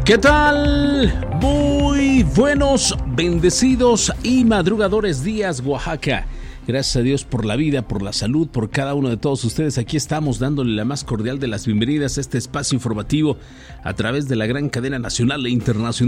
¿Qué tal? Muy buenos, bendecidos y madrugadores días, Oaxaca. Gracias a Dios por la vida, por la salud, por cada uno de todos ustedes. Aquí estamos dándole la más cordial de las bienvenidas a este espacio informativo a través de la gran cadena nacional e internacional